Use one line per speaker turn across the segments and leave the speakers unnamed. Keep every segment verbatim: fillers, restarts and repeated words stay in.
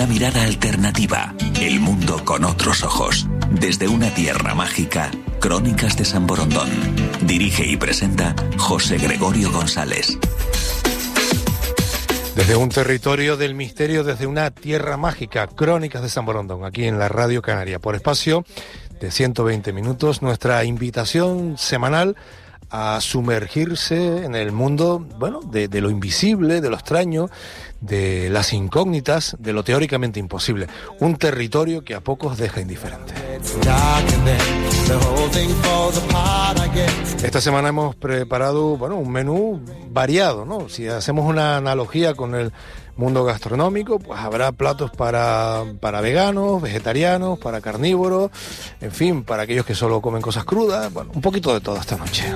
Una mirada alternativa, el mundo con otros ojos. Desde una tierra mágica, Crónicas de San Borondón. Dirige y presenta José Gregorio González.
Desde un territorio del misterio, desde una tierra mágica, Crónicas de San Borondón, aquí en la Radio Canaria, por espacio de ciento veinte minutos, nuestra invitación semanal a sumergirse en el mundo, bueno, de, de lo invisible, de lo extraño, de las incógnitas, de lo teóricamente imposible. Un territorio que a pocos deja indiferentes. Esta semana hemos preparado, bueno, un menú variado, ¿no? Si hacemos una analogía con el mundo gastronómico, pues habrá platos para, para veganos, vegetarianos, para carnívoros, en fin, para aquellos que solo comen cosas crudas, bueno, un poquito de todo esta noche.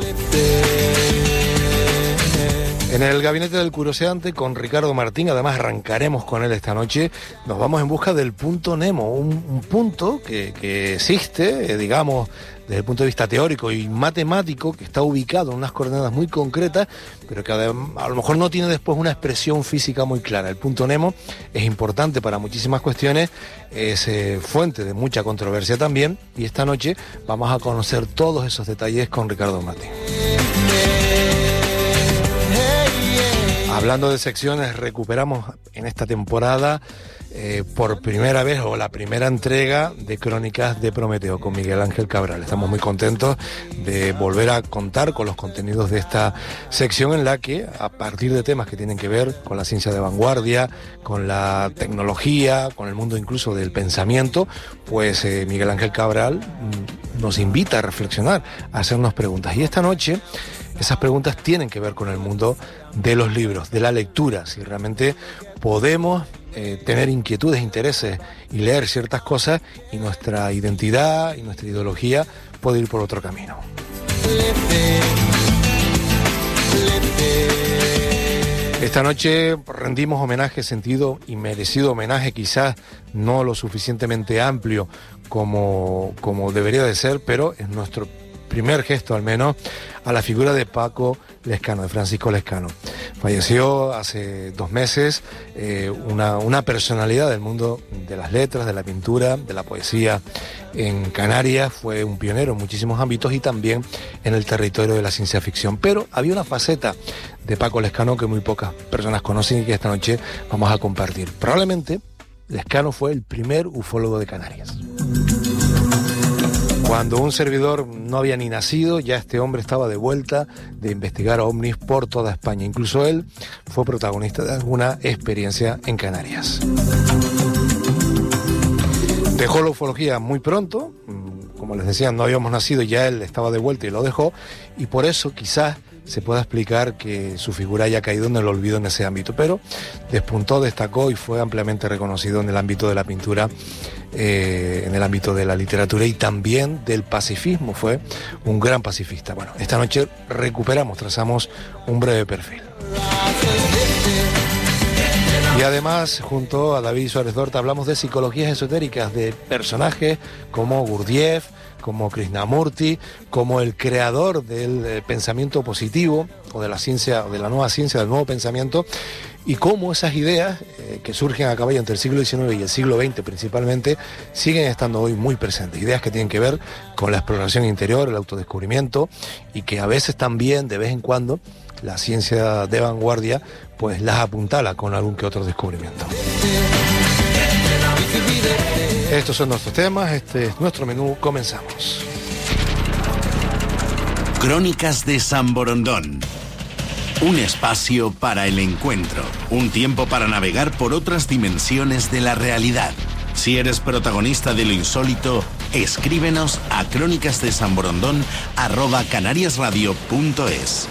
En el Gabinete del Curioseante con Ricardo Martín, además arrancaremos con él esta noche, nos vamos en busca del punto Nemo, un, un punto que, que existe, eh, digamos, desde el punto de vista teórico y matemático, que está ubicado en unas coordenadas muy concretas, pero que a lo mejor no tiene después una expresión física muy clara. El punto Nemo es importante para muchísimas cuestiones, es eh, fuente de mucha controversia también, y esta noche vamos a conocer todos esos detalles con Ricardo Martín. Hablando de secciones, recuperamos en esta temporada eh, por primera vez, o la primera entrega de Crónicas de Prometeo con Miguel Ángel Cabral. Estamos muy contentos de volver a contar con los contenidos de esta sección, en la que, a partir de temas que tienen que ver con la ciencia de vanguardia, con la tecnología, con el mundo incluso del pensamiento, pues eh, Miguel Ángel Cabral mm, nos invita a reflexionar, a hacernos preguntas. Y esta noche esas preguntas tienen que ver con el mundo de los libros, de la lectura, si realmente podemos eh, tener inquietudes, intereses y leer ciertas cosas, y nuestra identidad y nuestra ideología puede ir por otro camino. Esta noche rendimos homenaje, sentido y merecido homenaje, quizás no lo suficientemente amplio como, como debería de ser, pero es nuestro primer gesto al menos, a la figura de Paco Lezcano, de Francisco Lezcano. Falleció hace dos meses, eh, una, una personalidad del mundo de las letras, de la pintura, de la poesía en Canarias. Fue un pionero en muchísimos ámbitos y también en el territorio de la ciencia ficción. Pero había una faceta de Paco Lezcano que muy pocas personas conocen y que esta noche vamos a compartir. Probablemente Lezcano fue el primer ufólogo de Canarias. Cuando un servidor no había ni nacido, ya este hombre estaba de vuelta de investigar ovnis por toda España. Incluso él fue protagonista de alguna experiencia en Canarias. Dejó la ufología muy pronto, como les decía, no habíamos nacido, ya él estaba de vuelta y lo dejó, y por eso quizás se pueda explicar que su figura haya caído en el olvido en ese ámbito, pero despuntó, destacó y fue ampliamente reconocido en el ámbito de la pintura, eh, en el ámbito de la literatura y también del pacifismo. Fue un gran pacifista. Bueno, esta noche recuperamos, trazamos un breve perfil. Y además, junto a David Suárez Dorta, hablamos de psicologías esotéricas, de personajes como Gurdjieff, como Krishnamurti, como el creador del eh, pensamiento positivo, o de la ciencia, o de la nueva ciencia, del nuevo pensamiento, y cómo esas ideas eh, que surgen a caballo entre el siglo diecinueve y el siglo veinte principalmente, siguen estando hoy muy presentes. Ideas que tienen que ver con la exploración interior, el autodescubrimiento, y que a veces también, de vez en cuando, la ciencia de vanguardia pues las apuntala con algún que otro descubrimiento. Estos son nuestros temas, este es nuestro menú, comenzamos.
Crónicas de San Borondón. Un espacio para el encuentro, un tiempo para navegar por otras dimensiones de la realidad. Si eres protagonista de lo insólito, escríbenos a crónicasdesanborondón arroba canariasradio punto es.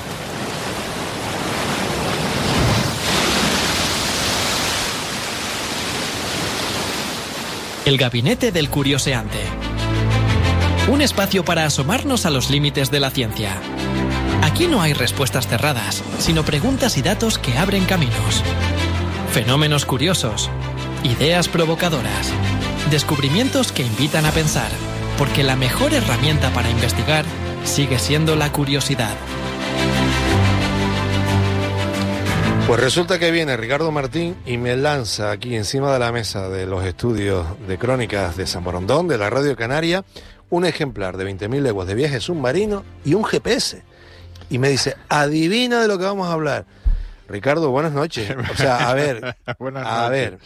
El Gabinete del Curioseante. Un espacio para asomarnos a los límites de la ciencia. Aquí no hay respuestas cerradas, sino preguntas y datos que abren caminos. Fenómenos curiosos, ideas provocadoras, descubrimientos que invitan a pensar, porque la mejor herramienta para investigar sigue siendo la curiosidad.
Pues resulta que viene Ricardo Martín y me lanza aquí encima de la mesa de los estudios de Crónicas de San Borondón, de la Radio Canaria, un ejemplar de veinte mil leguas de viaje submarino y un G P S. Y me dice, adivina de lo que vamos a hablar. Ricardo, buenas noches. O sea, a ver,
buenas
a
noches.
ver.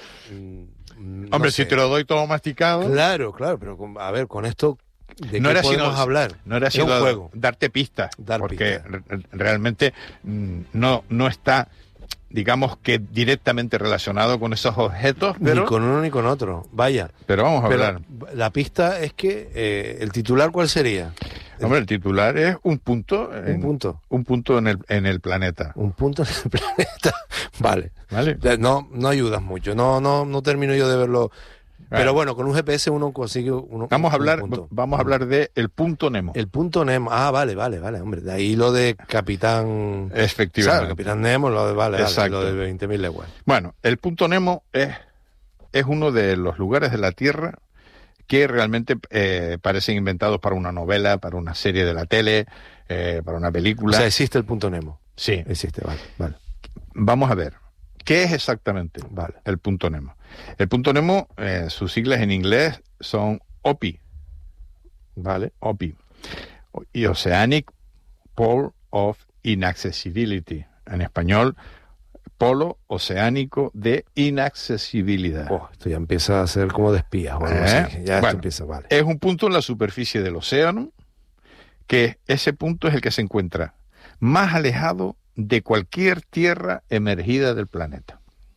No
Hombre,
sé.
si te lo doy todo masticado.
Claro, claro, pero con- a ver, con esto, ¿de
no
qué
era
podemos
sino,
hablar?
No era
Es un
sino
juego.
darte pistas,
Dar
porque
pistas.
re- realmente mm, no, no está, digamos que directamente relacionado con esos objetos, pero,
Ni con uno ni con otro. Vaya.
pero vamos a
Pero
hablar.
la pista es que eh, el titular, ¿cuál sería?
Hombre, el titular es un punto, en,
Un punto.
un punto en el, en el planeta,
Un punto en el planeta. Vale.
¿vale?
Ya, No, no ayudas mucho. No, no, no termino yo de verlo. Pero bueno, con un G P S uno consigue uno.
Vamos a
un
hablar,
punto.
vamos a hablar de el punto Nemo.
El punto Nemo. Ah, vale, vale, vale, hombre. De ahí lo de Capitán.
Efectivamente.
¿Sabes? Capitán Nemo, lo de, vale, vale,
Exacto.
lo de veinte mil leguas.
Bueno, el punto Nemo es, es uno de los lugares de la Tierra que realmente eh, parecen inventados para una novela, para una serie de la tele, eh, para una
O
película.
sea, existe el punto Nemo.
Sí.
Existe, vale, vale,
Vamos a ver, ¿qué es exactamente
vale.
el punto Nemo? El punto Nemo, eh, sus siglas en inglés son O P I,
Vale.
O P I, y Oceanic Pole of Inaccessibility. En español, Polo Oceánico de Inaccesibilidad.
Oh, esto ya empieza a ser como de espías o algo
Eh,
así. Ya esto
bueno.
empieza, vale.
Es un punto en la superficie del océano, que ese punto es el que se encuentra más alejado de cualquier tierra emergida del planeta.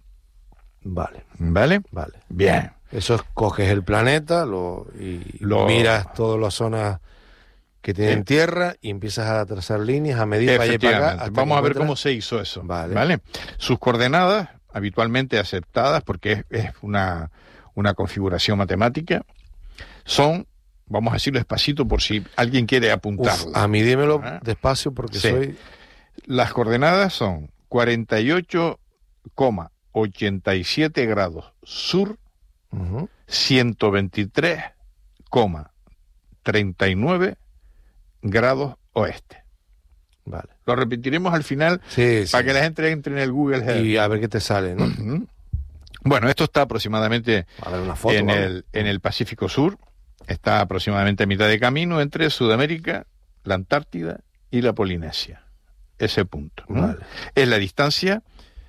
Vale,
¿Vale?
vale.
Bien.
Eso es, coges el planeta lo, y
Lo-
miras todas las zonas que tienen
Eh.
tierra y empiezas a trazar líneas, a medir para allá y para acá.
Efectivamente.
hasta
Vamos
que
a ver
encuentras-
cómo se hizo eso.
Vale.
Sus coordenadas, habitualmente aceptadas, porque es, es una, una configuración matemática, son, vamos a decirlo despacito por si alguien quiere
Uf,
apuntarla.
a mí dímelo
Ah.
despacio porque
Sí.
soy...
Las coordenadas son cuarenta y ocho coma ochenta y siete grados sur,
Ujú.
ciento veintitrés coma treinta y nueve grados oeste.
Vale.
Lo repetiremos al final
Sí, sí.
para que la gente entre en el Google Earth.
Y a ver qué te sale, ¿no?
Ujú. Bueno, esto está aproximadamente
A ver una foto.
en,
vamos.
el, en el Pacífico Sur, está aproximadamente a mitad de camino entre Sudamérica, la Antártida y la Polinesia. Ese punto, ¿no?
Vale.
Es la distancia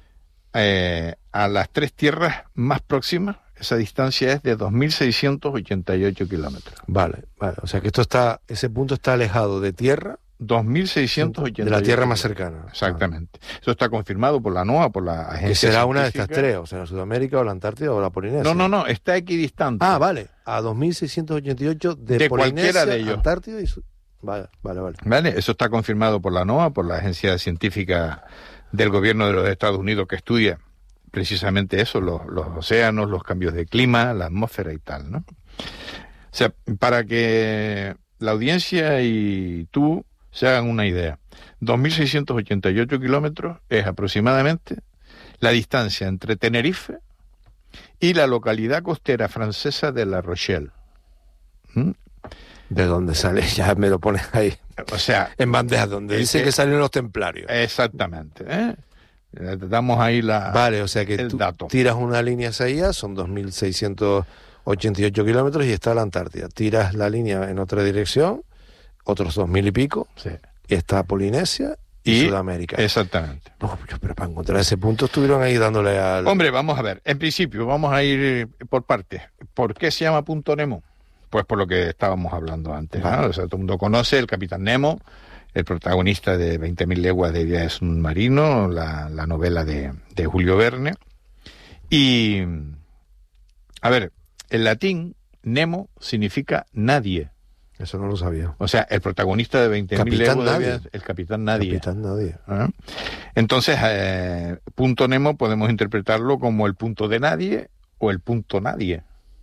eh, a las tres tierras más próximas. Esa distancia es de dos mil seiscientos ochenta y ocho kilómetros.
Vale, vale. O sea que esto está, ese punto está alejado de tierra,
dos mil seiscientos ochenta y ocho
de la tierra más
kilómetros.
cercana.
Exactamente. Eso está confirmado por la NOAA, por la
Ah,
agencia
que será una de
científica.
estas tres, o sea, Sudamérica o la Antártida o la Polinesia.
No, no, no, está equidistante.
Ah, vale. A dos mil seiscientos ochenta y ocho de,
De
Polinesia,
cualquiera de ellos.
Antártida y... Su- Vale, vale, vale.
¿Vale? Eso está confirmado por la NOAA, por la agencia científica del gobierno de los Estados Unidos que estudia precisamente eso, los, los océanos, los cambios de clima, la atmósfera y tal, ¿no? O sea, para que la audiencia y tú se hagan una idea, dos mil seiscientos ochenta y ocho kilómetros es aproximadamente la distancia entre Tenerife y la localidad costera francesa de La Rochelle. ¿Mm?
¿De dónde sale? Ya me lo pones ahí
O sea,
en bandeja, donde
Eh,
dice
eh,
que salieron los templarios.
exactamente, ¿eh? Le damos ahí la...
Vale, o sea que
el
tú
dato.
tiras una línea hacia allá, son dos mil seiscientos ochenta y ocho kilómetros y está la Antártida. Tiras la línea en otra dirección, otros dos mil y pico,
Sí.
y está Polinesia y,
Y-
Sudamérica.
Exactamente.
No, pero para encontrar ese punto estuvieron ahí dándole al...
Hombre, vamos a ver. En principio, vamos a ir eh, por partes. ¿Por qué se llama Punto Nemo? Pues por lo que estábamos hablando antes, ¿no?
Vale.
O sea, todo el mundo conoce el Capitán Nemo, el protagonista de veinte mil leguas de viaje submarino, la, la novela de, de Julio Verne. Y, a ver, en latín, Nemo significa nadie.
Eso no lo sabía.
O sea, el protagonista de veinte mil
Capitán
leguas de
Nadie.
viaje, el Capitán Nadie.
Capitán Nadie.
¿Ah? Entonces, eh, punto Nemo podemos interpretarlo como el punto de nadie o el punto nadie,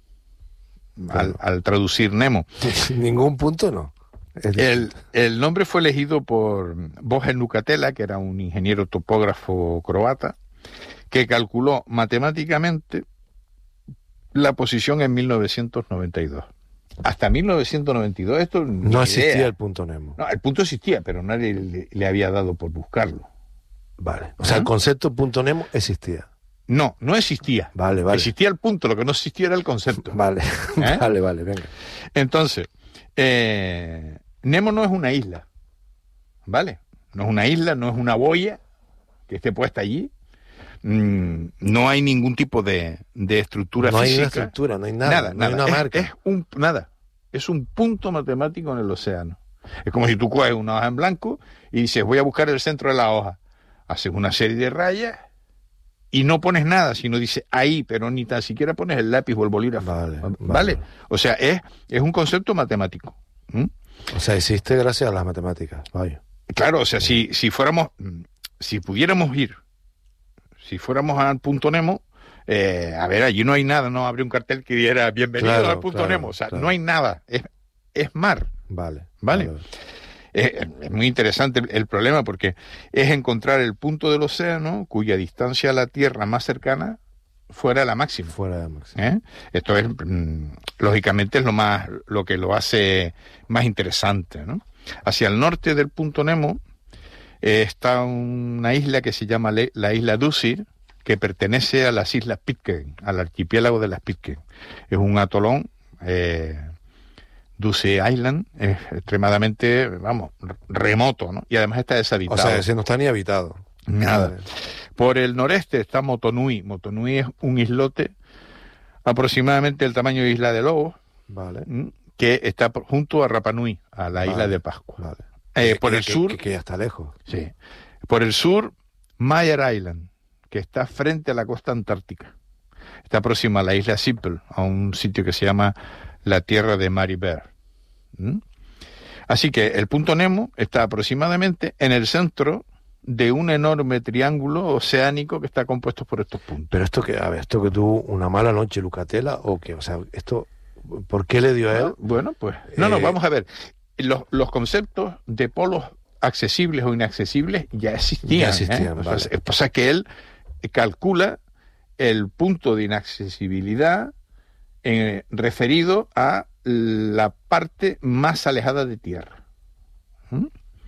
al,
Claro.
al traducir Nemo.
Ningún punto no. Es-
El, el nombre fue elegido por Božen Lukatela, que era un ingeniero topógrafo croata, que calculó matemáticamente la posición en mil novecientos noventa y dos. Hasta mil novecientos noventa y dos esto ni
no existía
idea.
el punto Nemo.
No, el punto existía, pero nadie le, le había dado por buscarlo.
Vale. O sea, ¿Ah? el concepto punto Nemo existía.
No, no existía.
Vale, vale.
Existía el punto, lo que no existía era el concepto.
Vale, ¿Eh? vale, vale, venga.
Entonces, eh, Nemo no es una isla, ¿vale? No es una isla, no es una boya que esté puesta allí. Mm, no hay ningún tipo de, de estructura
no
física.
No hay una estructura, no hay nada,
nada
no
nada.
hay una
es,
marca.
Es un, nada, es un punto matemático en el océano. Es como si tú coges una hoja en blanco y dices, voy a buscar el centro de la hoja. Haces una serie de rayas y no pones nada, sino dices ahí, pero ni tan siquiera pones el lápiz o el bolígrafo.
Vale, vale.
¿Vale? O sea, es, es un concepto matemático. ¿Mm?
O sea, existe gracias a las matemáticas. Vaya.
Claro, o sea, si, si fuéramos, si pudiéramos ir, si fuéramos al punto Nemo, eh, a ver, allí no hay nada, no habría un cartel que diera bienvenido
claro,
al punto
claro,
Nemo. O sea,
claro.
no hay nada, es, es mar.
Vale.
¿Vale?
vale.
Es, es muy interesante el, el problema porque es encontrar el punto del océano cuya distancia a la Tierra más cercana fuera la máxima.
Fuera la máxima.
¿Eh? Esto es, mm, lógicamente, es lo más, lo que lo hace más interesante, ¿no? Hacia el norte del punto Nemo eh, está una isla que se llama le, la isla Dusir, que pertenece a las islas Pitcairn, al archipiélago de las Pitcairn. Es un atolón, eh, Dusir Island, es extremadamente, vamos, remoto, ¿no? Y además está deshabitado.
O sea, ese no está ni habitado.
Nada. Vale. Por el noreste está Motonui. Motonui es un islote aproximadamente del tamaño de Isla de Lobos,
vale,
que está junto a Rapa Nui, a la vale. isla de Pascua.
Vale.
Eh, por
que,
el
que,
sur...
Que, que ya está lejos.
Sí. Por el sur, Mayer Island, que está frente a la costa antártica. Está próxima a la isla Sippel, a un sitio que se llama la tierra de Mary Bear. ¿Mm? Así que el punto Nemo está aproximadamente en el centro de un enorme triángulo oceánico que está compuesto por estos puntos.
Pero esto que, a ver, esto que tuvo una mala noche Lucatela, o que, o sea, esto, ¿por qué le dio a él?
No, bueno, pues, no, eh... no, vamos a ver. Los, los conceptos de polos accesibles o inaccesibles ya existían.
Ya existían,
¿eh?
vale.
O sea, o sea que él calcula el punto de inaccesibilidad eh, referido a la parte más alejada de tierra. ¿Mm?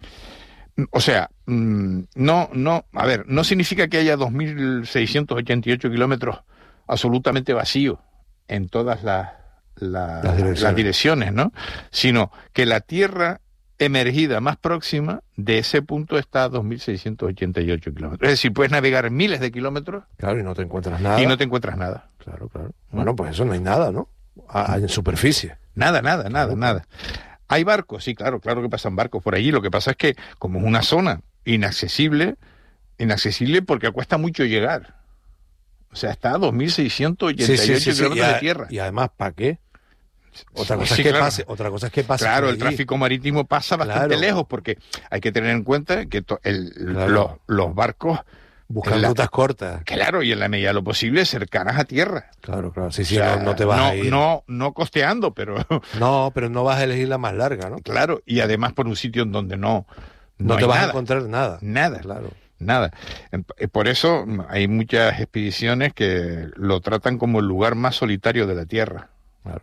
O sea, no, no, a ver, no significa que haya dos mil seiscientos ochenta y ocho kilómetros absolutamente vacíos en todas las, la,
las, direcciones.
las direcciones, ¿no? Sino que la tierra emergida más próxima de ese punto está a dos mil seiscientos ochenta y ocho kilómetros. Es decir, puedes navegar miles de kilómetros.
Claro, y no te encuentras nada.
Y no te encuentras nada.
Claro, claro. ¿Mm? Bueno, pues eso no hay nada, ¿no? A, en superficie.
Nada, nada, nada, claro. nada. ¿Hay barcos? Sí, claro, claro que pasan barcos por allí. Lo que pasa es que, como es una zona inaccesible, inaccesible porque cuesta mucho llegar. O sea, está a dos mil seiscientos ochenta y ocho sí, sí, sí, kilómetros
sí.
de tierra.
Y además, ¿para qué? Otra cosa,
sí,
es que
claro.
pase, otra cosa es que pase.
Claro, el tráfico marítimo pasa bastante
claro.
lejos porque hay que tener en cuenta que to, el, claro. los, los barcos
buscan la, rutas cortas.
Claro, y en la medida de lo posible cercanas a tierra.
Claro, claro. Sí, sí,
o sea,
no, no te vas
no,
a ir.
No, no costeando, pero...
No, pero no vas a elegir la más larga, ¿no?
Claro, y además por un sitio en donde no...
No, no te vas
nada.
a encontrar nada.
Nada.
Claro.
Nada. Por eso hay muchas expediciones que lo tratan como el lugar más solitario de la Tierra.
Claro.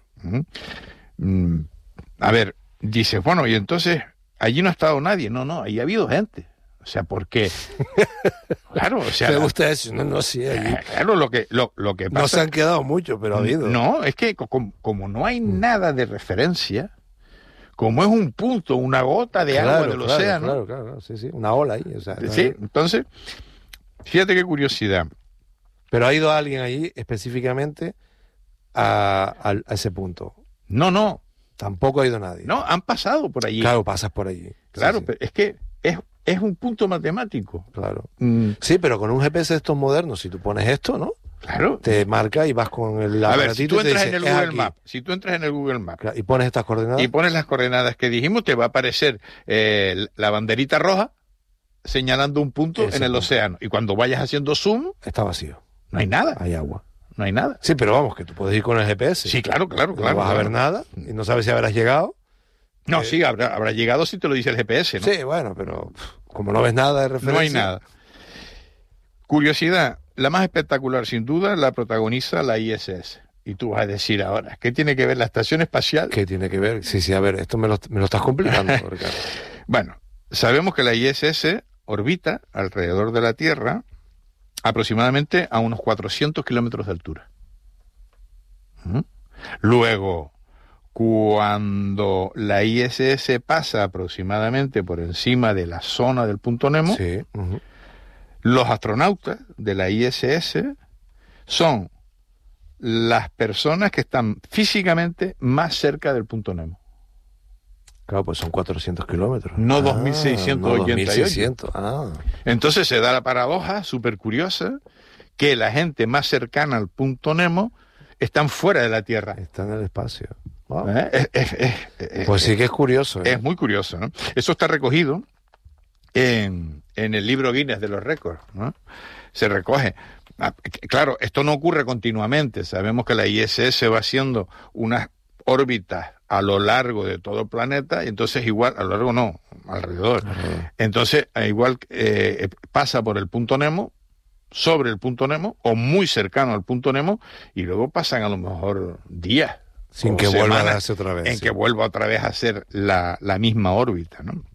¿Mm? A ver, dices, bueno, y entonces allí no ha estado nadie. No, no, ahí ha habido gente. O sea, ¿por qué? Claro, o sea...
Me gusta eso, no, no, sí. Allí...
Claro, lo que, lo, lo que pasa...
No se han quedado mucho, pero ha habido.
No, es que como, como no hay nada de referencia, como es un punto, una gota de
claro,
agua del
claro,
océano...
Claro, claro, claro, sí, sí, una ola ahí. O sea,
sí, hay... entonces, fíjate qué curiosidad.
Pero ha ido alguien allí específicamente a, a, a ese punto.
No, no.
Tampoco ha ido nadie.
No, han pasado por allí.
Claro, pasas por allí.
Claro,
sí,
pero
sí.
es que es, es un punto matemático.
Claro.
Mm.
Sí, pero con un G P S de estos modernos, si tú pones esto, ¿no?
Claro.
Te marca y vas con el
A ver, si tú entras
dice,
en el Google Maps, si tú entras en el Google Maps
claro, y pones estas coordenadas
y pones las coordenadas que dijimos, te va a aparecer eh, la banderita roja señalando un punto
Ese
en el
punto.
océano. Y cuando vayas haciendo zoom,
está vacío.
No hay nada.
Hay agua.
No hay nada.
Sí, pero vamos, que tú puedes ir con el G P S.
Sí, claro, claro, claro.
No vas
claro.
a ver nada y no sabes si habrás llegado.
No,
eh,
sí, habrá, habrá llegado si te lo dice el G P S, ¿no?
Sí, bueno, pero como no ves nada de referencia...
No hay nada. Curiosidad, la más espectacular, sin duda, la protagoniza la I S S. Y tú vas a decir ahora, ¿qué tiene que ver la estación espacial?
¿Qué tiene que ver? Sí, sí, a ver, esto me lo, me lo estás complicando, Ricardo.
Bueno, sabemos que la I S S orbita alrededor de la Tierra aproximadamente a unos cuatrocientos kilómetros de altura. ¿Mm? Luego, cuando la I S S pasa aproximadamente por encima de la zona del punto Nemo,
Sí. Uh-huh.
los astronautas de la I S S son las personas que están físicamente más cerca del punto Nemo.
Claro, pues son cuatrocientos kilómetros.
No
Ah,
dos mil seiscientos ochenta y ocho.
no dos mil seiscientos. Ah.
Entonces se da la paradoja súper curiosa que la gente más cercana al punto Nemo están fuera de la Tierra.
Está en el espacio. Wow.
¿Eh? Es, es, es, es,
Pues sí que es curioso. ¿eh?
Es muy curioso, ¿no? Eso está recogido en, en el libro Guinness de los récords, ¿no? Se recoge. Claro, esto no ocurre continuamente. Sabemos que la I S S va haciendo unas órbitas a lo largo de todo el planeta, y entonces igual, a lo largo no, alrededor. Uh-huh. Entonces, igual eh, pasa por el punto Nemo, sobre el punto Nemo, o muy cercano al punto Nemo, y luego pasan a lo mejor días.
Sin que vuelva a darse otra vez.
En
sí.
que vuelva otra vez a hacer la, la misma órbita, ¿no?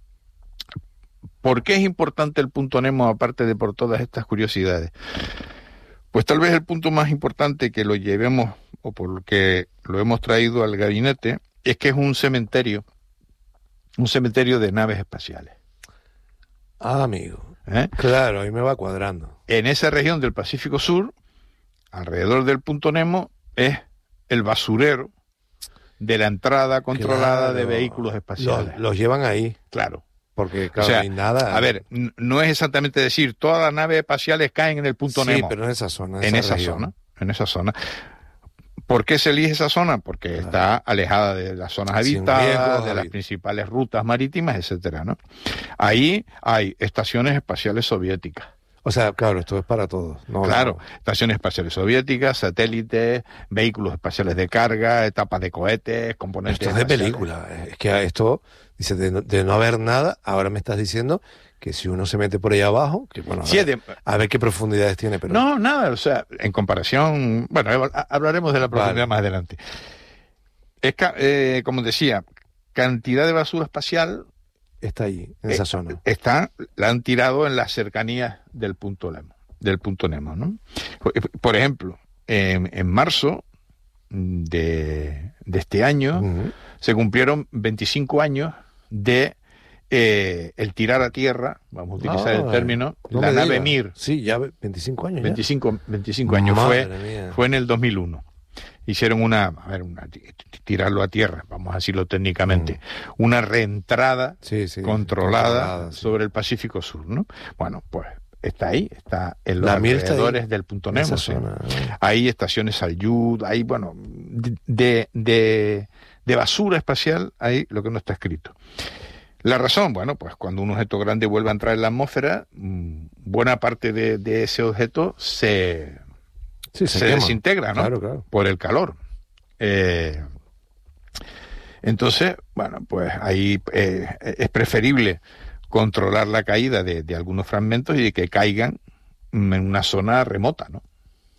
¿Por qué es importante el punto Nemo, aparte de por todas estas curiosidades? Pues tal vez el punto más importante que lo llevemos, o por lo que lo hemos traído al gabinete, es que es un cementerio, un cementerio de naves espaciales.
Ah, amigo.
¿Eh?
Claro, ahí me va cuadrando.
En esa región del Pacífico Sur, alrededor del punto Nemo, es el basurero de la entrada controlada claro. de vehículos espaciales.
Los, los llevan ahí.
Claro.
Porque, claro,
o sea,
no hay nada.
A ver, no es exactamente decir, todas las naves espaciales caen en el punto
sí,
Nemo.
pero en esa zona. En,
en
esa,
esa zona. En esa zona. ¿Por qué se elige esa zona? Porque claro. está alejada de las zonas habitadas, riesgos, de las habit- principales rutas marítimas, etcétera, ¿no? Ahí hay estaciones espaciales soviéticas.
O sea, claro, esto es para todos. No,
claro,
no.
estaciones espaciales soviéticas, satélites, vehículos espaciales de carga, etapas de cohetes, componentes
Esto es de película. Es que esto, dice, de no, de no haber nada, ahora me estás diciendo que si uno se mete por ahí abajo, que bueno, a,
sí,
ver,
de...
a ver qué profundidades tiene. Pero...
No, nada, o sea, en comparación, bueno, hablaremos de la profundidad vale. más adelante. Es que, eh, como decía, cantidad de basura espacial...
Está ahí, en esa zona.
Está, la han tirado en las cercanías del punto Nemo, del punto Nemo, ¿no? Por, por ejemplo, en, en marzo de, de este año uh-huh. se cumplieron veinticinco años de eh, el tirar a tierra, vamos a utilizar ah, el término,
no
la nave
diga.
Mir.
Sí, ya veinticinco años.
veinticinco,
ya.
veinticinco años. Fue,
mía.
fue en el dos mil uno. Hicieron una, a ver, una, tirarlo a tierra, vamos a decirlo técnicamente, mm. una reentrada sí, sí, controlada, controlada sí. sobre el Pacífico Sur, ¿no? Bueno, pues está ahí, está en los
La
alrededores
ahí,
del punto Nemo.
Sí.
Hay estaciones Salyut, hay, bueno, de, de, de basura espacial, hay lo que no está escrito. La razón, bueno, pues cuando un objeto grande vuelve a entrar en la atmósfera, buena parte de, de ese objeto se... Sí, se, se desintegra, ¿no?
Claro, claro.
Por el calor. Eh, entonces, bueno, pues ahí eh, es preferible controlar la caída de, de algunos fragmentos y de que caigan en una zona remota, ¿no?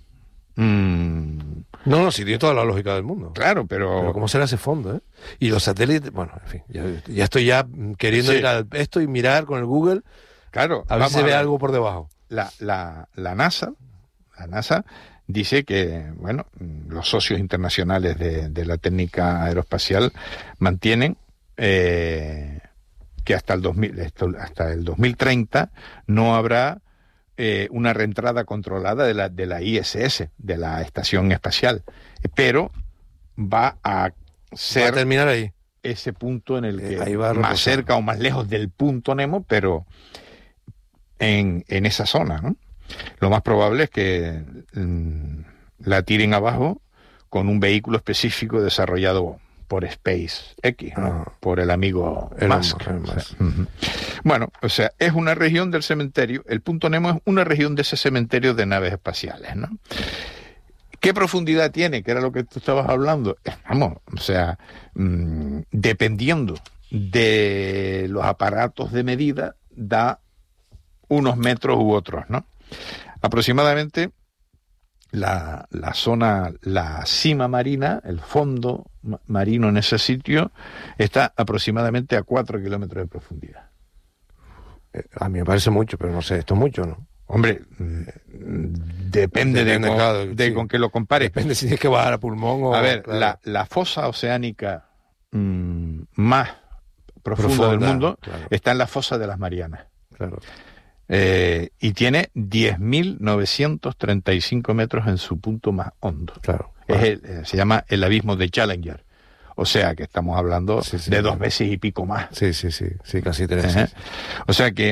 Mm.
No, no, sí tiene toda la lógica del mundo.
Claro, pero...
Pero ¿cómo será ese fondo, eh? Y los satélites, bueno, en fin, ya, ya estoy ya queriendo sí. ir a esto y mirar con el Google,
claro,
a ver si se ve algo por debajo.
La, la, la NASA, la NASA... dice que, bueno, los socios internacionales de, de la técnica aeroespacial mantienen eh, que hasta el dos mil, esto, hasta el dos mil treinta no habrá eh, una reentrada controlada de la de la I S S, de la estación espacial, pero va a ser
va a terminar ahí
ese punto en el que
eh, ahí va
más cerca o más lejos del punto Nemo, pero en en esa zona, ¿no? Lo más probable es que mmm, la tiren abajo con un vehículo específico desarrollado por SpaceX, ¿no? Ah, por el amigo
el
Musk.
El
o sea, uh-huh. Bueno, o sea, es una región del cementerio, el punto Nemo es una región de ese cementerio de naves espaciales, ¿no? ¿Qué profundidad tiene? Que era lo que tú estabas hablando. Vamos, o sea, mmm, dependiendo de los aparatos de medida, da unos metros u otros, ¿no? Aproximadamente la, la zona, la cima marina, el fondo marino en ese sitio, está aproximadamente a cuatro kilómetros de profundidad.
Eh, a mí me parece mucho, pero no sé, esto es mucho, ¿no?
Hombre, depende, depende de, con, claro, de sí. con qué lo compares.
Depende si tienes que bajar a pulmón o...
A ver,
claro.
la, la fosa oceánica mmm, más profunda, profunda del mundo claro. está en la fosa de las Marianas.
Claro.
Eh, y tiene diez mil novecientos treinta y cinco metros en su punto más hondo.
Claro.
Es el, eh, se llama el abismo de Challenger. O sea que estamos hablando sí, sí, de dos veces y pico más.
Sí, sí, sí, sí, casi tres.
Uh-huh.
Sí.
O sea que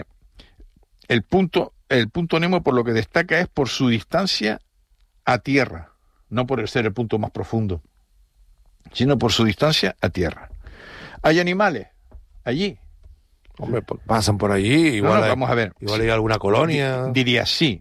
el punto, el punto Nemo por lo que destaca es por su distancia a tierra, no por el ser el punto más profundo, sino por su distancia a tierra. ¿Hay animales allí?
Hombre, pasan por allí, igual,
no, no,
hay,
vamos a ver.
igual hay alguna colonia.
D- diría sí,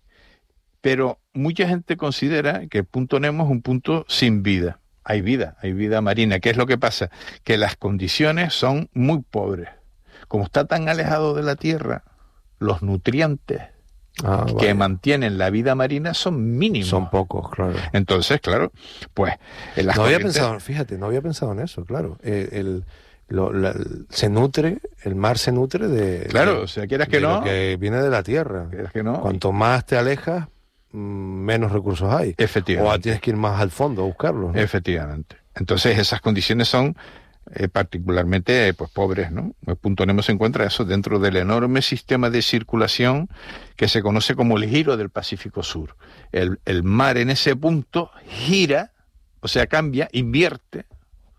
pero mucha gente considera que el punto Nemo es un punto sin vida. Hay vida, hay vida marina. ¿Qué es lo que pasa? Que las condiciones son muy pobres. Como está tan alejado de la tierra, los nutrientes ah, que vale. mantienen la vida marina son mínimos.
Son pocos, claro.
Entonces, claro, pues... En las
no había
corrientes...
pensado, fíjate, no había pensado en eso, claro. El, el, lo, la, se nutre, el mar se nutre de...
Claro,
de,
o sea, quieras que no...
que viene de la tierra.
Quieras que no...
Cuanto más te alejas, menos recursos hay.
Efectivamente.
O tienes que ir más al fondo a buscarlos, ¿no?
Efectivamente. Entonces esas condiciones son eh, particularmente pues pobres, ¿no? El punto Nemo se encuentra eso dentro del enorme sistema de circulación que se conoce como el giro del Pacífico Sur. El, el mar en ese punto gira, o sea, cambia, invierte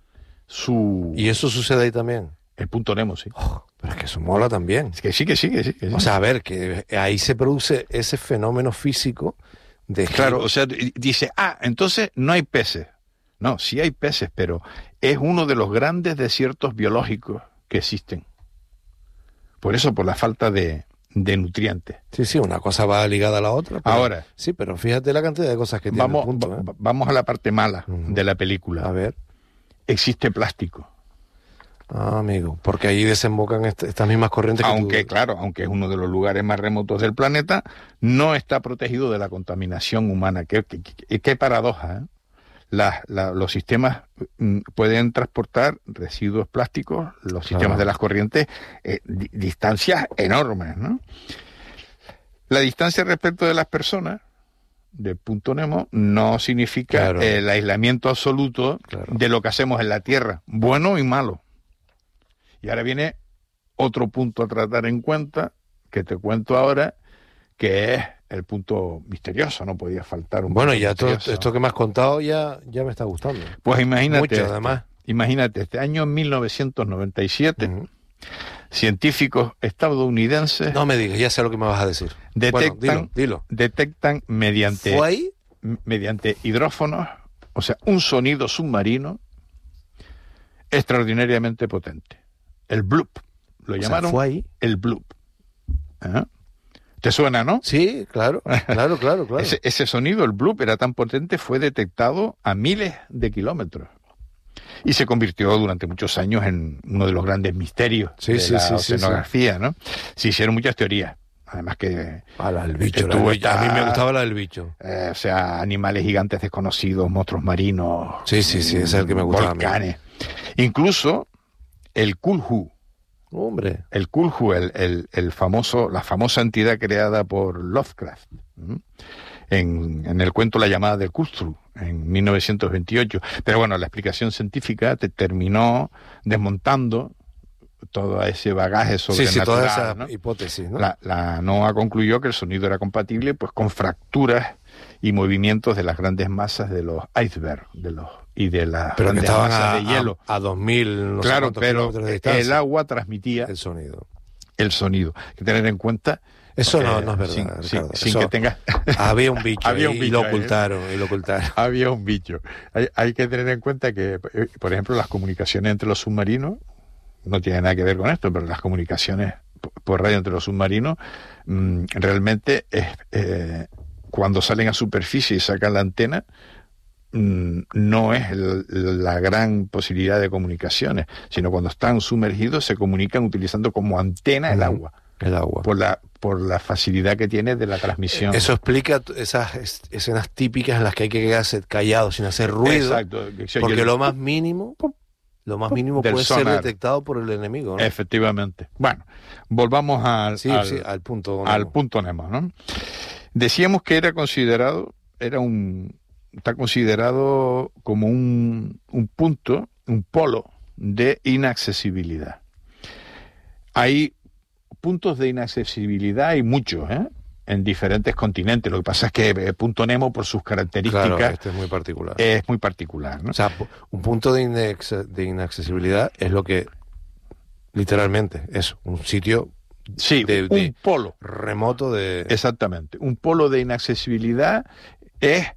su...
¿Y eso sucede ahí también?
El punto Nemo, sí.
Oh, pero es que eso mola también.
Es que sí, que sí, que sí, que sí.
O sea, a ver, que ahí se produce ese fenómeno físico de...
Claro, o sea, dice, ah, entonces no hay peces. No, sí hay peces, pero es uno de los grandes desiertos biológicos que existen. Por eso, por la falta de, de nutrientes.
Sí, sí, una cosa va ligada a la otra. Pero,
ahora.
Sí, pero fíjate la cantidad de cosas que tiene
vamos,
el punto, ¿eh?
Vamos a la parte mala uh-huh. de la película.
A ver.
Existe plástico.
Ah, amigo, porque ahí desembocan est- estas mismas corrientes.
Aunque,
que tú...
claro, aunque es uno de los lugares más remotos del planeta, no está protegido de la contaminación humana. Qué, qué, qué, qué paradoja, ¿eh? La, la, los sistemas mm, pueden transportar residuos plásticos, los sistemas claro. de las corrientes, eh, di- distancias enormes, ¿no? La distancia respecto de las personas del punto Nemo no significa claro. el aislamiento absoluto claro. de lo que hacemos en la Tierra, bueno y malo. Y ahora viene otro punto a tratar en cuenta, que te cuento ahora, que es el punto misterioso, no podía faltar un
bueno,
punto
ya
misterioso.
todo esto que me has contado ya, ya me está gustando.
Pues imagínate,
mucho
este,
además.
Imagínate, este año mil novecientos noventa y siete, uh-huh. científicos estadounidenses...
No me digas, ya sé lo que me vas a decir.
Detectan,
bueno, dilo, dilo.
detectan mediante,
¿Fue ahí?
mediante hidrófonos, o sea, un sonido submarino extraordinariamente potente. El bloop. Lo
o
llamaron
sea, ¿fue ahí?
El bloop. ¿Ah? ¿Te suena, no?
Sí, claro, claro, claro, claro.
ese, ese sonido, el bloop, era tan potente, fue detectado a miles de kilómetros. Y se convirtió durante muchos años en uno de los grandes misterios
sí,
de
sí,
la
sí,
oceanografía,
sí, sí.
¿no? Se hicieron muchas teorías. Además que...
Ah, la del bicho,
la del bicho.
A mí me gustaba la del bicho.
Eh, o sea, animales gigantes desconocidos, monstruos marinos...
Sí, sí, sí, ese es el que me gustaba.
Volcanes. Incluso el Kulhu.
Hombre.
El Kulhu, el, el, el famoso, la famosa entidad creada por Lovecraft, ¿no? en, en el cuento La llamada del Cthulhu, en mil novecientos veintiocho. Pero bueno, la explicación científica te terminó desmontando todo ese bagaje sobrenatural.
Sí, sí, toda esa
¿no?
hipótesis, ¿no?
La, la NOAA concluyó que el sonido era compatible pues con fracturas y movimientos de las grandes masas de los icebergs, de los y de las
pero que estaban
masas
a,
de hielo.
A, a dos mil, no
claro,
sé cuántos
pero
kilómetros de distancia.
El agua transmitía
el sonido.
El sonido. Hay que tener en cuenta.
Eso
porque,
no, no es verdad,
sin,
Ricardo.
Sin, sin
Eso,
que tenga.
Había un bicho,
había un
y
bicho
lo
ahí,
ocultaron,
¿eh?
y lo ocultaron.
Había un bicho. Hay, hay que tener en cuenta que, por ejemplo, las comunicaciones entre los submarinos no tienen nada que ver con esto, pero las comunicaciones por radio entre los submarinos mmm, realmente es, eh, cuando salen a superficie y sacan la antena, mmm, no es el, la gran posibilidad de comunicaciones, sino cuando están sumergidos se comunican utilizando como antena el agua.
El agua.
Por la, por la facilidad que tiene de la transmisión.
Eso explica esas escenas típicas en las que hay que quedarse callado sin hacer ruido.
Exacto.
Porque lo más mínimo lo más mínimo
del
puede
sonar.
ser detectado por el enemigo, ¿no?
Efectivamente. Bueno, volvamos al,
sí,
al,
sí, al punto
al
Nemo.
punto Nemo, ¿no? Decíamos que era considerado, era un, está considerado como un, un punto, un polo de inaccesibilidad. Hay puntos de inaccesibilidad, hay muchos, ¿eh? En diferentes continentes. Lo que pasa es que el punto Nemo, por sus características,
claro, este es muy particular.
Es muy particular, ¿no?
O sea, un punto de, inex, de inaccesibilidad es lo que, literalmente, es un sitio
sí,
de,
un
de
polo
remoto de...
Exactamente. Un polo de inaccesibilidad es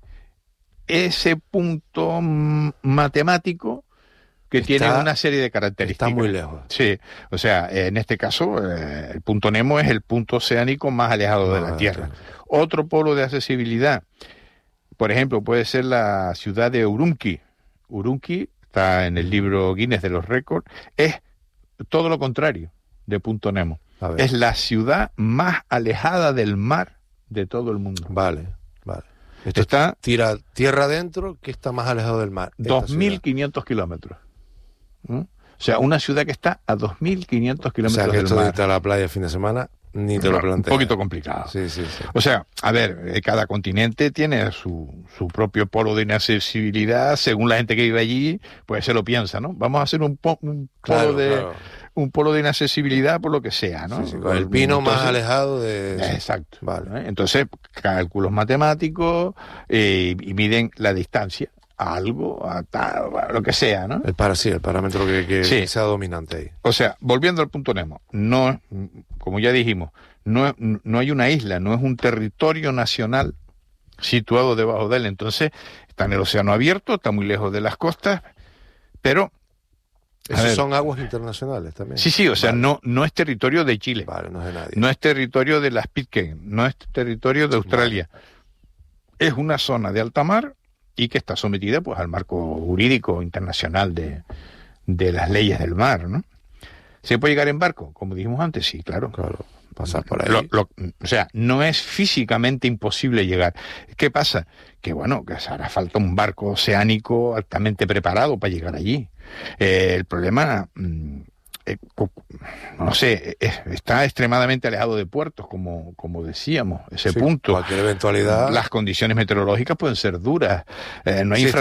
ese punto matemático que está, tiene una serie de características.
Está muy lejos.
Sí, o sea, en este caso, eh, el punto Nemo es el punto oceánico más alejado no, de la Tierra. Claro. Otro polo de accesibilidad, por ejemplo, puede ser la ciudad de Urumqi. Urumqi está en el libro Guinness de los récords, es todo lo contrario de punto Nemo. Es la ciudad más alejada del mar de todo el mundo.
Vale, vale.
Esto está
tira tierra adentro, que está más alejado del mar.
dos mil quinientos kilómetros. ¿Mm? O sea, una ciudad que está a dos mil quinientos kilómetros
del mar. O sea, que esto
mar.
de irte a la playa el fin de semana, ni te no, lo planteas.
Un poquito complicado.
Sí, sí, sí.
O sea, a ver, cada continente tiene su, su propio polo de inaccesibilidad. Según la gente que vive allí, pues se lo piensa, ¿no? Vamos a hacer un, po, un polo
claro,
de...
Claro.
un polo de inaccesibilidad por lo que sea, ¿no?
Sí, sí, con el pino Entonces, más alejado de...
Exacto.
Vale.
Entonces, cálculos matemáticos eh, y miden la distancia a algo, a, tal, a lo que sea, ¿no?
El para sí, el parámetro que, que,
sí.
que sea dominante ahí.
O sea, volviendo al punto Nemo, no, como ya dijimos, no, no hay una isla, no es un territorio nacional situado debajo de él. Entonces, está en el océano abierto, está muy lejos de las costas, pero...
Esos son aguas internacionales también.
Sí, sí, o sea,
vale.
no, no es territorio de Chile.
Vale, no es de nadie.
No es territorio de las Pitcairn, no es territorio de Australia. Vale. Es una zona de alta mar y que está sometida pues al marco jurídico internacional de, de las leyes del mar, ¿no? ¿Se puede llegar en barco? Como dijimos antes, sí, claro.
Claro, pasar por ahí.
Lo, lo, o sea, no es físicamente imposible llegar. ¿Qué pasa? Que bueno, que hará falta un barco oceánico altamente preparado para llegar allí. Eh, el problema, eh, no sé, es, está extremadamente alejado de puertos, como, como decíamos, ese
sí,
punto.
Cualquier eventualidad.
Las condiciones meteorológicas pueden ser duras. Eh, no hay
sí,
infra